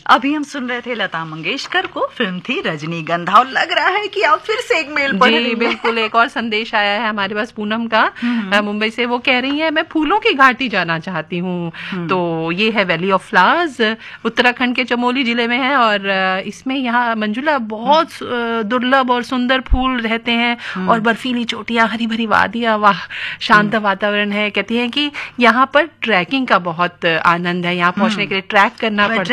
अभी हम सुन रहे थे लता मंगेशकर को, फिल्म थी रजनीगंधा, और लग रहा है कि आप फिर से एक मेल पढ़ रही हैं। बिल्कुल, एक और संदेश आया है हमारे पास पूनम का मुंबई से। वो कह रही है मैं फूलों की घाटी जाना चाहती हूँ। तो ये है वैली ऑफ फ्लावर्स, उत्तराखंड के चमोली जिले में है, और इसमें यहाँ मंजुला बहुत दुर्लभ और सुंदर फूल रहते हैं और बर्फीली चोटियां, हरी भरी वादियां, वाह शांत वातावरण है। कहती हैं कि यहाँ पर ट्रैकिंग का बहुत आनंद है, यहाँ पहुंचने के लिए ट्रैक करना पड़ता है।